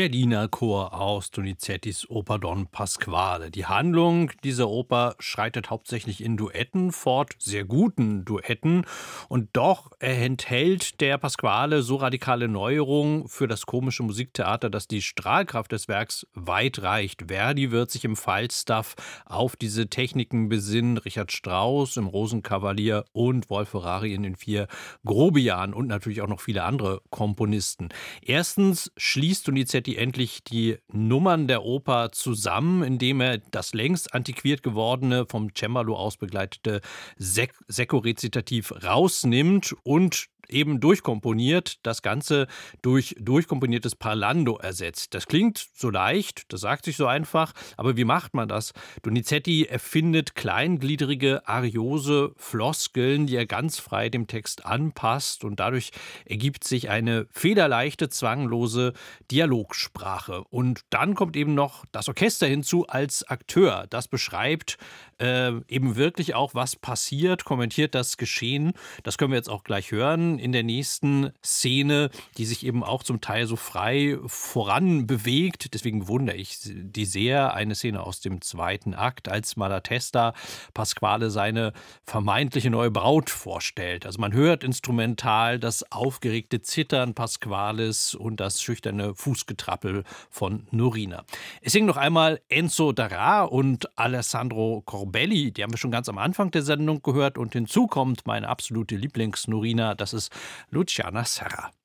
Der Wiener Chor aus Donizettis Oper Don Pasquale. Die Handlung dieser Oper schreitet hauptsächlich in Duetten fort, sehr guten Duetten. Und doch enthält der Pasquale so radikale Neuerungen für das komische Musiktheater, dass die Strahlkraft des Werks weit reicht. Verdi wird sich im Falstaff auf diese Techniken besinnen, Richard Strauss im Rosenkavalier und Wolf Ferrari in den vier Grobian und natürlich auch noch viele andere Komponisten. Erstens schließt Donizetti endlich die Nummern der Oper zusammen, indem er das längst antiquiert gewordene, vom Cembalo aus begleitete Secco-Rezitativ rausnimmt und eben durchkomponiert, das Ganze durch durchkomponiertes Parlando ersetzt. Das klingt so leicht, das sagt sich so einfach, aber wie macht man das? Donizetti erfindet kleingliedrige, ariose Floskeln, die er ganz frei dem Text anpasst, und dadurch ergibt sich eine federleichte, zwanglose Dialogsprache. Und dann kommt eben noch das Orchester hinzu als Akteur. Das beschreibt eben wirklich auch, was passiert, kommentiert das Geschehen. Das können wir jetzt auch gleich hören in der nächsten Szene, die sich eben auch zum Teil so frei voran bewegt. Deswegen wundere ich die sehr. Eine Szene aus dem zweiten Akt, als Malatesta Pasquale seine vermeintliche neue Braut vorstellt. Also man hört instrumental das aufgeregte Zittern Pasquales und das schüchterne Fußgetrappel von Norina. Es singen noch einmal Enzo Darà und Alessandro Corbelli. Die haben wir schon ganz am Anfang der Sendung gehört. Und hinzu kommt meine absolute Lieblings-Norina. Das ist Luciana Serra.